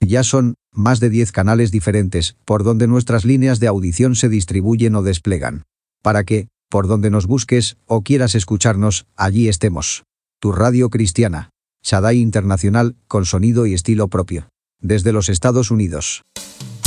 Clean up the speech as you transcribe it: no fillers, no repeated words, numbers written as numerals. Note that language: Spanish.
Ya son más de 10 canales diferentes por donde nuestras líneas de audición se distribuyen o desplegan. Para que, por donde nos busques o quieras escucharnos, allí estemos. Tu radio cristiana. Shaddai Internacional, con sonido y estilo propio. Desde los Estados Unidos.